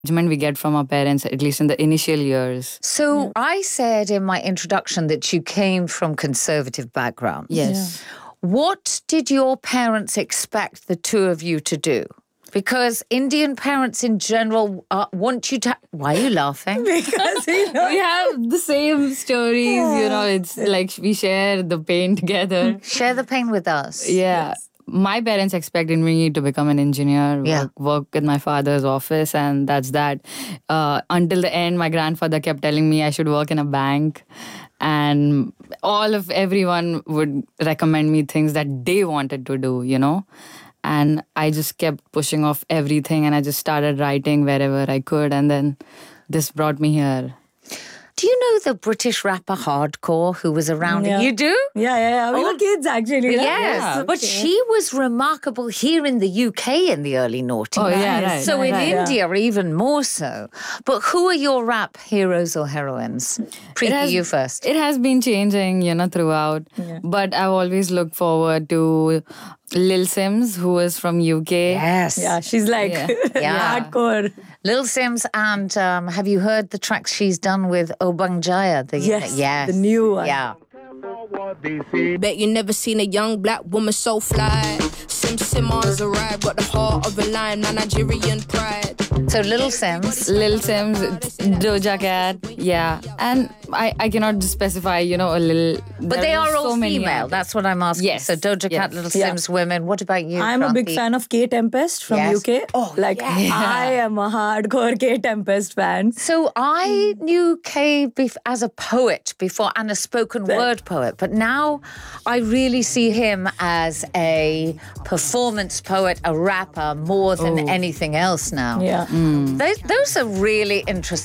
we get from our parents, at least in the initial years. So I said in my introduction that you came from conservative backgrounds. Yes. What did your parents expect the two of you to do? Because Indian parents in general want you to... Why are you laughing? Because We have the same stories, it's like we share the pain together. Share the pain with us. Yeah. My parents expected me to become an engineer, work in my father's office, and that's that. Until the end, my grandfather kept telling me I should work in a bank. And everyone would recommend me things that they wanted to do, And I just kept pushing off everything, and I just started writing wherever I could. And then this brought me here. Do you know the British rapper Hardcore who was around? Yeah. You do? Yeah. We were kids actually. Yes, Yeah. but she was remarkable here in the UK in the early noughties. Oh, yeah, right. So in right. India, even more so. But who are your rap heroes or heroines? Preeti, you first. It has been changing, throughout. Yeah. But I've always looked forward to Lil Sims, who is from UK. Yes. Yeah, she's like Yeah. hardcore. Lil Sims, and have you heard the tracks she's done with Obang Jaya? Yes, the new one. Yeah. Bet you never seen a young black woman so fly. Simmons arrived, got the heart of a lion, my Nigerian pride. So Lil Sims. Lil Sims, Doja Cat, yeah. And I cannot just specify, a little... But they are all so many female. That's what I'm asking. Yes. So Doja Cat, Yes. Little Yeah. Sims, women. What about you, I'm a big Kranti? fan of K Tempest from Yes. UK. Oh, I am a hardcore K Tempest fan. So I knew Kay as a poet before and a spoken word poet, but now I really see him as a performance poet, a rapper, more than anything else now. Yeah. Those are really interesting.